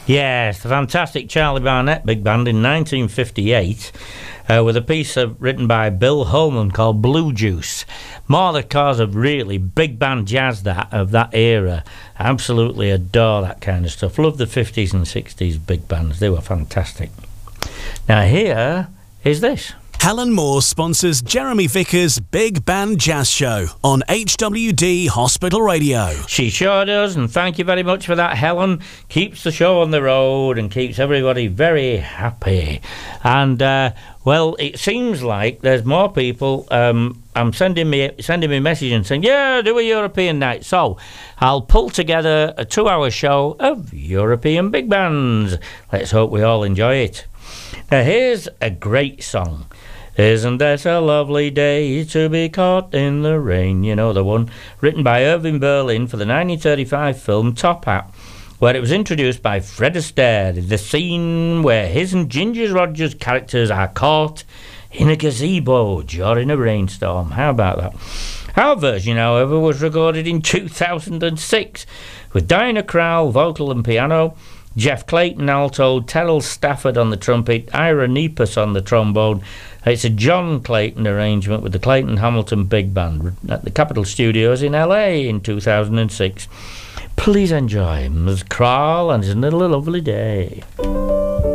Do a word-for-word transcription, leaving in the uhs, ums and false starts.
Yes, the fantastic Charlie Barnett Big Band in nineteen fifty-eight, uh, with a piece of, written by Bill Holman called Blue Juice. More the cause of really big band jazz that of that era. Absolutely adore that kind of stuff. Love the fifties and sixties big bands. They were fantastic. Now here is this. Helen Moore sponsors Jeremy Vickers' Big Band Jazz Show on H W D Hospital Radio. She sure does, and thank you very much for that, Helen. Keeps the show on the road and keeps everybody very happy. And, uh, well, it seems like there's more people. Um, I'm sending me sending me a message and saying, yeah, do a European night. So I'll pull together a two-hour show of European big bands. Let's hope we all enjoy it. Now, here's a great song. Isn't that a lovely day to be caught in the rain? You know the one. Written by Irving Berlin for the nineteen thirty-five film Top Hat, where it was introduced by Fred Astaire. The scene where his and Ginger Rogers' characters are caught in a gazebo during a rainstorm. How about that? Our version, however, was recorded in two thousand six with Diana Krall, vocal and piano, Jeff Clayton alto, Terrell Stafford on the trumpet, Ira Nepos on the trombone. It's a John Clayton arrangement with the Clayton Hamilton Big Band at the Capitol Studios in L A in two thousand six. Please enjoy Miz Krall and Isn't It a Lovely Day?